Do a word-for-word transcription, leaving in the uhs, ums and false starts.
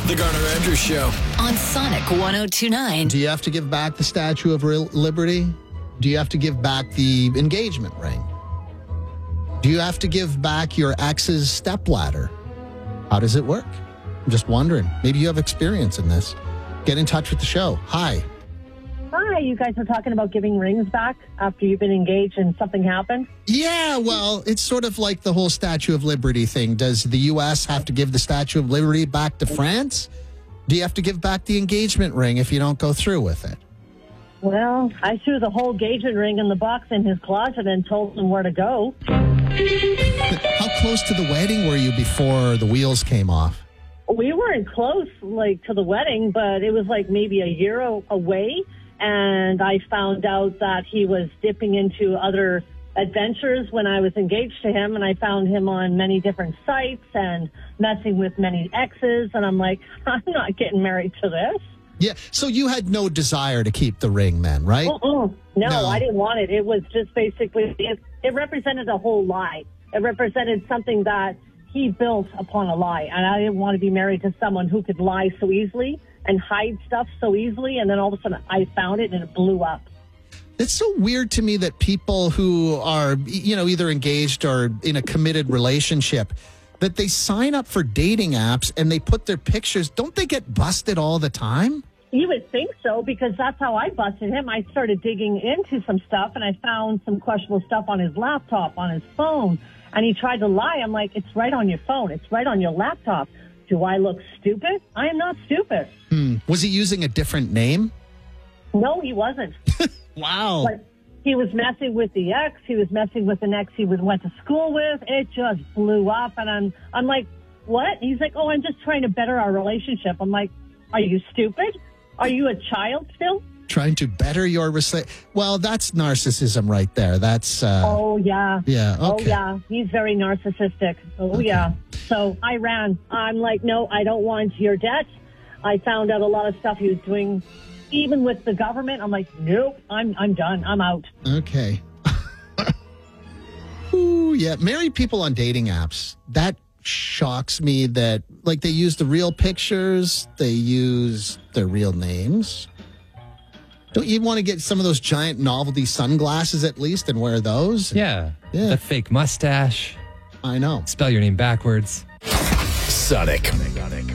The Garner Andrews Show on Sonic one oh two point nine. Do you have to give back the Statue of Real Liberty? Do you have to give back the engagement ring? Do you have to give back your ex's stepladder? How does it work? I'm just wondering. Maybe you have experience in this. Get in touch with the show. Hi. Hi, you guys were talking about giving rings back after you've been engaged and something happened? Yeah, well, it's sort of like the whole Statue of Liberty thing. Does the U S have to give the Statue of Liberty back to France? Do you have to give back the engagement ring if you don't go through with it? Well, I threw the whole engagement ring in the box in his closet and told him where to go. How close to the wedding were you before the wheels came off? We weren't close, like, to the wedding, but it was like maybe a year away. And I found out that he was dipping into other adventures when I was engaged to him. And I found him on many different sites and messing with many exes. And I'm like, I'm not getting married to this. Yeah. So you had no desire to keep the ring then, right? Uh-uh. No, No. I didn't want it. It was just basically, it, it represented a whole lie. It represented something that he built upon a lie. And I didn't want to be married to someone who could lie so easily and hide stuff so easily, and then all of a sudden I found it and it blew up. It's so weird to me that people who are, you know, either engaged or in a committed relationship, that they sign up for dating apps and they put their pictures. Don't they get busted all the time? You would think so, because that's how I busted him. I started digging into some stuff, and I found some questionable stuff on his laptop, on his phone, and he tried to lie. I'm like, it's right on your phone. It's right on your laptop. Do I look stupid? I am not stupid. Hmm. Was he using a different name? No, he wasn't. Wow. But he was messing with the ex. He was messing with an ex he was, went to school with. It just blew up. And I'm, I'm like, what? He's like, oh, I'm just trying to better our relationship. I'm like, are you stupid? Are you a child still? Trying to better your rela- Well, that's narcissism right there. That's uh, Oh, yeah. yeah. Oh, Okay. yeah. He's very narcissistic. Oh, Okay. yeah. So I ran. I'm like, no, I don't want your debt. I found out a lot of stuff he was doing, even with the government. I'm like, nope, I'm I'm done. I'm out. Okay. Ooh, yeah. Married people on dating apps. That shocks me that, like, they use the real pictures. They use their real names. Don't you want to get some of those giant novelty sunglasses at least and wear those? Yeah. Yeah. The fake mustache. I know. Spell your name backwards. Sonic